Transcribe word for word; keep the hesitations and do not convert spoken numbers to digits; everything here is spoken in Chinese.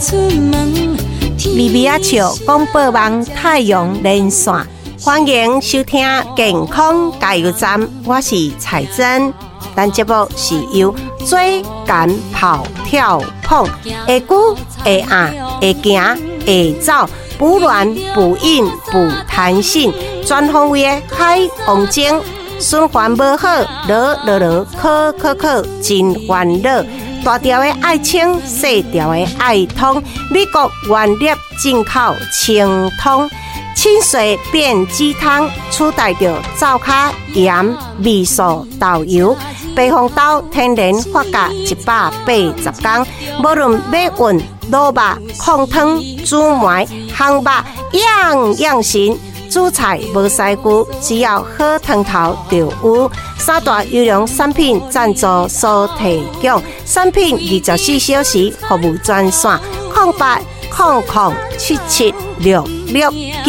米米阿笑广播网太阳连线，欢迎收听健康加油站，我是彩珍。咱节目是由追赶跑跳碰，会久会硬会行会走，补卵补阴补弹性，全方位的海王精，循环无好，落落落，考考考，真烦恼。大条的爱清，细条的爱通，美国原粒进口清通，清水变鸡汤，取代着灶卡盐、味素、豆油。白红豆天然发酵一百八十天，无论买运、卤肉、控汤、煮糜、烘肉，样样行。煮菜无师傅，只要好汤头就有。三大优良产品赞助所提供，产品二十四小时服务专线：零八零零七七六六九